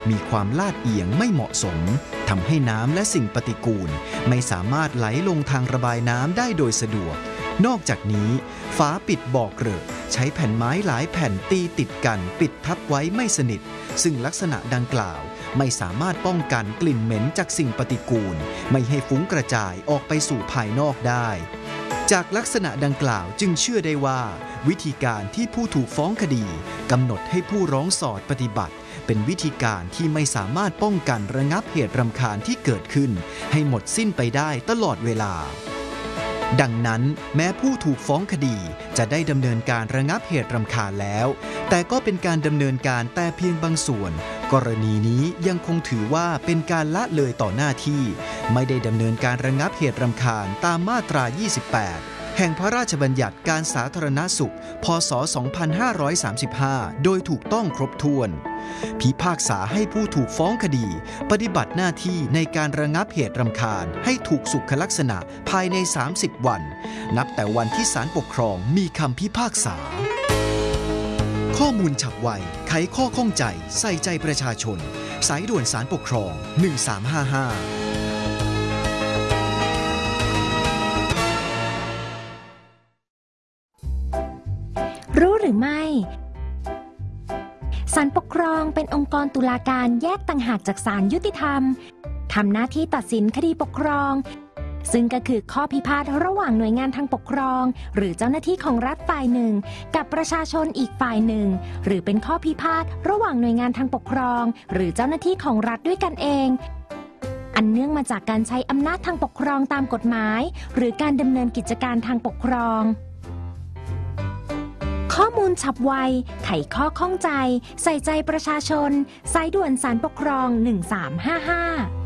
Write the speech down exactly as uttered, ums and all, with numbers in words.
มีความลาดเอียงไม่เหมาะสมทำให้น้ำและสิ่งปฏิกูลไม่สามารถไหลลงทางระบายน้ำได้โดยสะดวกนอกจากนี้ฝาปิดบ่อเกลอะใช้แผ่นไม้หลายแผ่นตีติดกันปิดทับไว้ไม่สนิทซึ่งลักษณะดังกล่าวไม่สามารถป้องกันกลิ่นเหม็นจากสิ่งปฏิกูลไม่ให้ฟุ้งกระจายออกไปสู่ภายนอกได้จากลักษณะดังกล่าวจึงเชื่อได้ว่าวิธีการที่ผู้ถูกฟ้องคดีกำหนดให้ผู้ร้องสอดปฏิบัติเป็นวิธีการที่ไม่สามารถป้องกันระงับเหตุรำคาญที่เกิดขึ้นให้หมดสิ้นไปได้ตลอดเวลาดังนั้นแม้ผู้ถูกฟ้องคดีจะได้ดำเนินการระงับเหตุรำคาญแล้วแต่ก็เป็นการดำเนินการแต่เพียงบางส่วนกรณีนี้ยังคงถือว่าเป็นการละเลยต่อหน้าที่ไม่ได้ดำเนินการระงับเหตุรำคาญตามมาตรา ยี่สิบแปด แห่งพระราชบัญญัติการสาธารณสุข พ.ศ. สองพันห้าร้อยสามสิบห้า โดยถูกต้องครบถ้วนพิพากษาให้ผู้ถูกฟ้องคดีปฏิบัติหน้าที่ในการระงับเหตุรำคาญให้ถูกสุขลักษณะภายในสามสิบวันนับแต่วันที่ศาลปกครองมีคำพิพากษาข้อมูลฉับไวไขข้อข้องใจใส่ใจประชาชนสายด่วนศาลปกครองหนึ่งสามห้าห้ารู้หรือไม่ศาลปกครองเป็นองค์กรตุลาการแยกต่างหากจากศาลยุติธรรมทำหน้าที่ตัดสินคดีปกครองซึ่งก็คือข้อพิพาทระหว่างหน่วยงานทางปกครองหรือเจ้าหน้าที่ของรัฐฝ่ายหนึ่งกับประชาชนอีกฝ่ายหนึ่งหรือเป็นข้อพิพาทระหว่างหน่วยงานทางปกครองหรือเจ้าหน้าที่ของรัฐด้วยกันเองอันเนื่องมาจากการใช้อำนาจทางปกครองตามกฎหมายหรือการดำเนินกิจการทางปกครองข้อมูลฉับไวไขข้อข้องใจใส่ใจประชาชนสายด่วนศาลปกครองหนึ่งสามห้าห้า